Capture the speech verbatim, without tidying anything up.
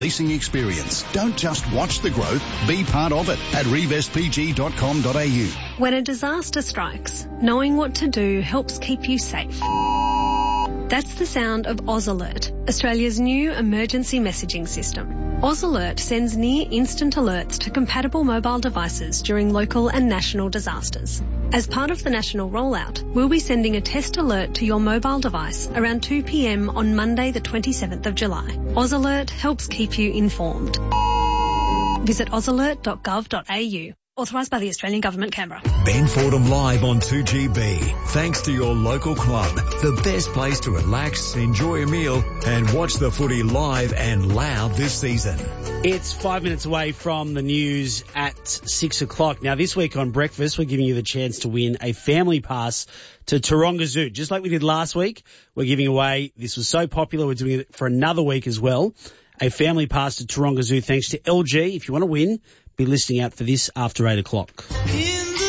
leasing experience. Don't just watch the growth, be part of it at revest p g dot com dot a u. When a disaster strikes, knowing what to do helps keep you safe. That's the sound of AusAlert, Australia's new emergency messaging system. AusAlert sends near-instant alerts to compatible mobile devices during local and national disasters. As part of the national rollout, we'll be sending a test alert to your mobile device around two p m on Monday the twenty-seventh of July. AusAlert helps keep you informed. Visit aus alert dot gov dot a u. Authorised by the Australian Government, Canberra. Ben Fordham live on two G B. Thanks to your local club. The best place to relax, enjoy a meal and watch the footy live and loud this season. It's five minutes away from the news at six o'clock. Now, this week on Breakfast, we're giving you the chance to win a family pass to Taronga Zoo. Just like we did last week, we're giving away, this was so popular, we're doing it for another week as well, a family pass to Taronga Zoo thanks to L G. If you want to win, be listening out for this after eight o'clock.